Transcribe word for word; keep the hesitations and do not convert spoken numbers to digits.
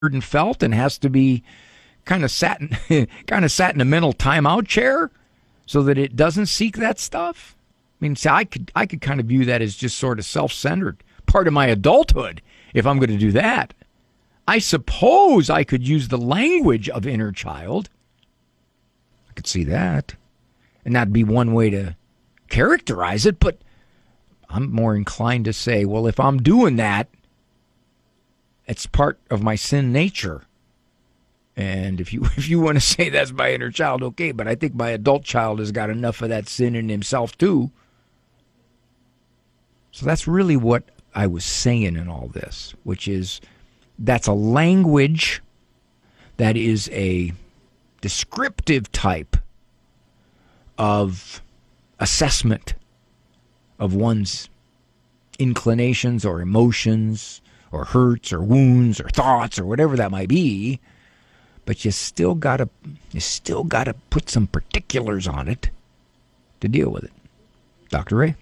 and felt and has to be kind of sat in, kind of sat in a mental timeout chair so that it doesn't seek that stuff? I mean, see, I could I could kind of view that as just sort of self-centered, part of my adulthood, if I'm going to do that. I suppose I could use the language of inner child. I could see that. And that'd be one way to characterize it, but I'm more inclined to say, well, if I'm doing that, it's part of my sin nature. And if you if you want to say that's my inner child, okay, but I think my adult child has got enough of that sin in himself too. So that's really what I was saying in all this, which is that's a language that is a descriptive type of assessment of one's inclinations or emotions or hurts or wounds or thoughts or whatever that might be, but you still gotta you still gotta put some particulars on it to deal with it. Doctor Ray?